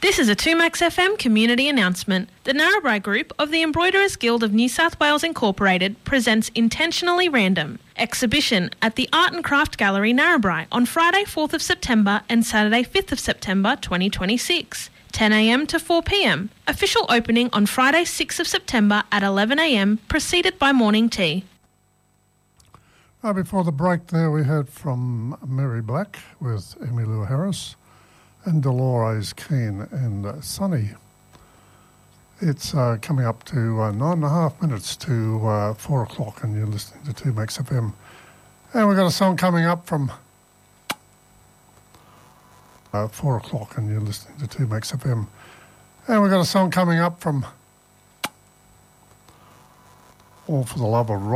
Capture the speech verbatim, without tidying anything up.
This is a two Max F M community announcement. The Narrabri Group of the Embroiderers Guild of New South Wales Incorporated presents Intentionally Random exhibition at the Art and Craft Gallery Narrabri on Friday fourth of September and Saturday fifth of September twenty twenty-six. ten a m to four p m. Official opening on Friday sixth of September at eleven a m, preceded by morning tea. Uh, before the break there, we heard from Mary Black with Emmylou Harris and Dolores Keane and uh, Sunny. It's uh, coming up to uh, nine and a half minutes to uh, four o'clock, and you're listening to two Max F M. And we've got a song coming up from uh, four o'clock, and you're listening to two Max F M. And we've got a song coming up from All for the Love of Rock.